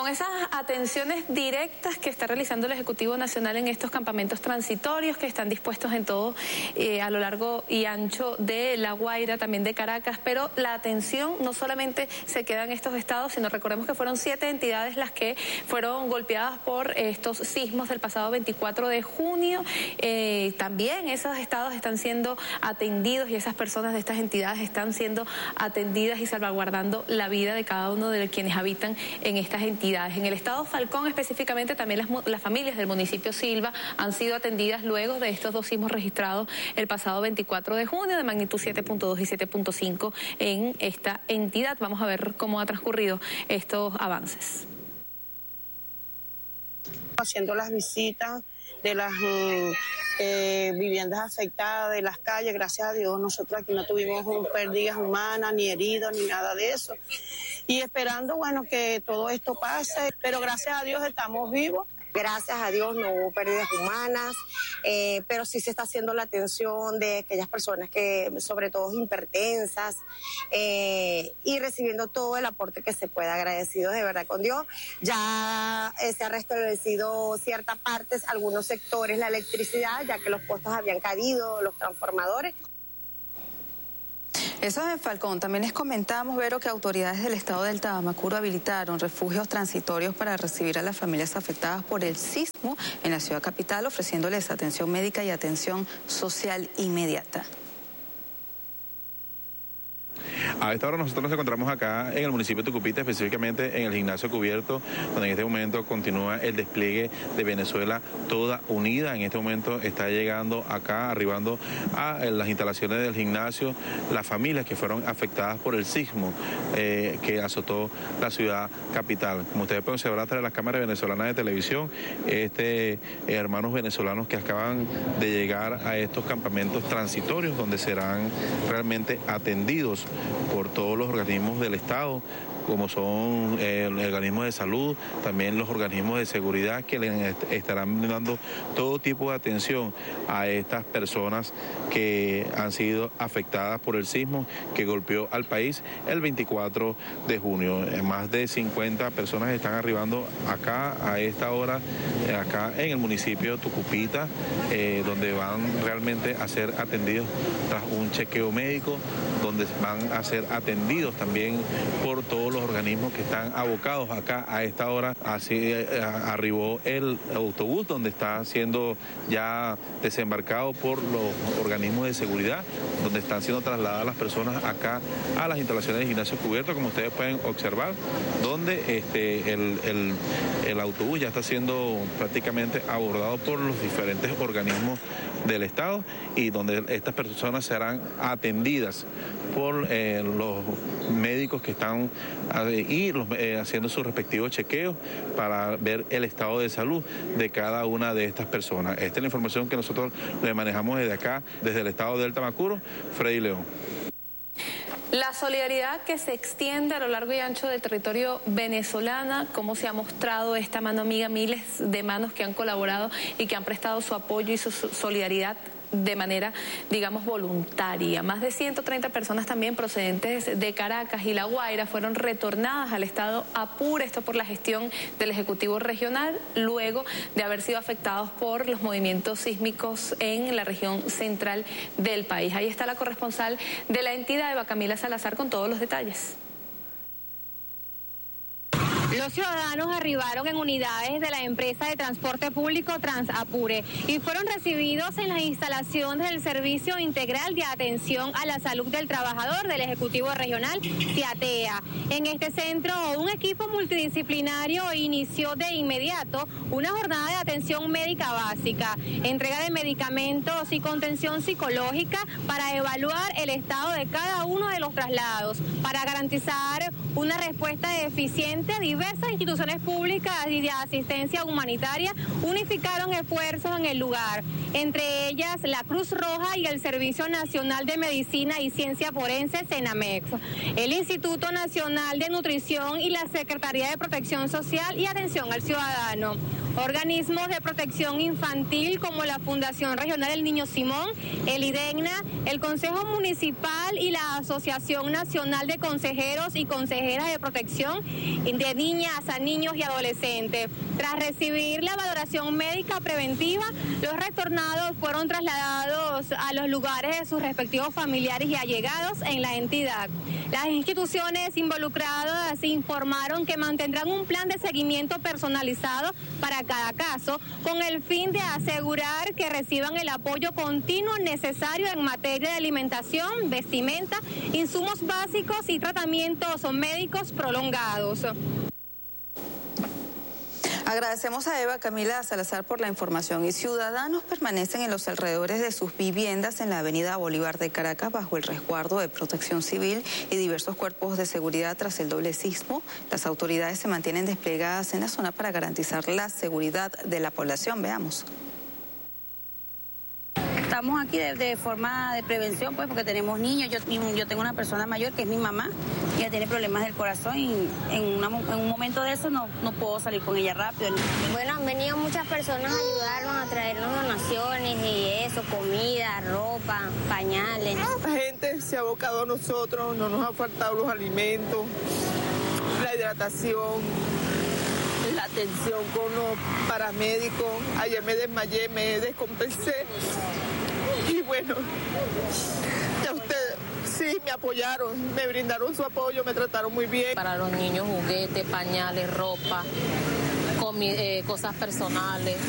Con esas atenciones directas que está realizando el Ejecutivo Nacional en estos campamentos transitorios que están dispuestos en todo a lo largo y ancho de La Guaira, también de Caracas, pero la atención no solamente se queda en estos estados, sino recordemos que fueron 7 entidades las que fueron golpeadas por estos sismos del pasado 24 de junio. También esos estados están siendo atendidos y esas personas de estas entidades están siendo atendidas y salvaguardando la vida de cada uno de quienes habitan en estas entidades. En el estado Falcón específicamente también las familias del municipio Silva han sido atendidas luego de estos 2 sismos registrados el pasado 24 de junio de magnitud 7.2 y 7.5 en esta entidad. Vamos a ver cómo ha transcurrido estos avances. Haciendo las visitas de las viviendas afectadas, de las calles, gracias a Dios nosotros aquí no tuvimos pérdidas humanas, ni heridos, ni nada de eso. Y esperando, bueno, que todo esto pase, pero gracias a Dios estamos vivos. Gracias a Dios no hubo pérdidas humanas, pero sí se está haciendo la atención de aquellas personas que, sobre todo hipertensas, y recibiendo todo el aporte que se pueda, agradecidos de verdad con Dios. Ya se ha restablecido ciertas partes, algunos sectores, la electricidad, ya que los postos habían caído, los transformadores. Eso es en Falcón. También les comentamos, Vero, que autoridades del estado del Tamacuro habilitaron refugios transitorios para recibir a las familias afectadas por el sismo en la ciudad capital, ofreciéndoles atención médica y atención social inmediata. A esta hora nosotros nos encontramos acá en el municipio de Tucupita, específicamente en el gimnasio cubierto, donde en este momento continúa el despliegue de Venezuela toda unida. En este momento está llegando acá, arribando a las instalaciones del gimnasio, las familias que fueron afectadas por el sismo que azotó la ciudad capital. Como ustedes pueden observar tras las cámaras venezolanas de televisión, hermanos venezolanos que acaban de llegar a estos campamentos transitorios, donde serán realmente atendidos por todos los organismos del Estado, como son el organismo de salud, también los organismos de seguridad, que les estarán dando todo tipo de atención a estas personas que han sido afectadas por el sismo que golpeó al país el 24 de junio. Más de 50 personas están arribando acá a esta hora, acá en el municipio de Tucupita, donde van realmente a ser atendidos tras un chequeo médico, donde van a ser atendidos también por todos los organismos que están abocados acá a esta hora. Así arribó el autobús donde está siendo ya desembarcado por los organismos de seguridad, donde están siendo trasladadas las personas acá a las instalaciones de gimnasio cubierto, como ustedes pueden observar, donde el autobús ya está siendo prácticamente abordado por los diferentes organismos del Estado y donde estas personas serán atendidas por los médicos que están haciendo sus respectivos chequeos para ver el estado de salud de cada una de estas personas. Esta es la información que nosotros le manejamos desde acá, desde el estado del Tamacuro. Freddy León. La solidaridad que se extiende a lo largo y ancho del territorio venezolano, cómo se ha mostrado esta mano amiga, miles de manos que han colaborado y que han prestado su apoyo y su solidaridad de manera, digamos, voluntaria. Más de 130 personas también procedentes de Caracas y La Guaira fueron retornadas al estado Apure, esto por la gestión del Ejecutivo Regional, luego de haber sido afectados por los movimientos sísmicos en la región central del país. Ahí está la corresponsal de la entidad, Eva Camila Salazar, con todos los detalles. Los ciudadanos arribaron en unidades de la empresa de transporte público Transapure y fueron recibidos en las instalaciones del Servicio Integral de Atención a la Salud del Trabajador del Ejecutivo Regional, CIATEA. En este centro, un equipo multidisciplinario inició de inmediato una jornada de atención médica básica, entrega de medicamentos y contención psicológica para evaluar el estado de cada uno de los traslados, para garantizar una respuesta eficiente. Diversas instituciones públicas y de asistencia humanitaria unificaron esfuerzos en el lugar, entre ellas la Cruz Roja y el Servicio Nacional de Medicina y Ciencia Forense, Cenamex, el Instituto Nacional de Nutrición y la Secretaría de Protección Social y Atención al Ciudadano. Organismos de protección infantil como la Fundación Regional del Niño Simón, el IDEGNA, el Consejo Municipal y la Asociación Nacional de Consejeros y Consejeras de Protección de Niñas, a Niños y Adolescentes. Tras recibir la valoración médica preventiva, los retornados fueron trasladados a los lugares de sus respectivos familiares y allegados en la entidad. Las instituciones involucradas informaron que mantendrán un plan de seguimiento personalizado para cada caso, con el fin de asegurar que reciban el apoyo continuo necesario en materia de alimentación, vestimenta, insumos básicos y tratamientos médicos prolongados. Agradecemos a Eva Camila Salazar por la información. Y ciudadanos permanecen en los alrededores de sus viviendas en la avenida Bolívar de Caracas bajo el resguardo de Protección Civil y diversos cuerpos de seguridad tras el doble sismo. Las autoridades se mantienen desplegadas en la zona para garantizar la seguridad de la población. Veamos. Estamos aquí de forma de prevención, pues, porque tenemos niños. Yo tengo una persona mayor que es mi mamá. Ella tiene problemas del corazón y en un momento de eso no puedo salir con ella rápido. Bueno, han venido muchas personas a ayudarnos, a traernos donaciones y eso, comida, ropa, pañales. La gente se ha abocado a nosotros, no nos han faltado los alimentos, la hidratación, la atención con los paramédicos. Ayer me desmayé, me descompensé. Y bueno, ya ustedes sí me apoyaron, me brindaron su apoyo, me trataron muy bien. Para los niños, juguetes, pañales, ropa, cosas personales.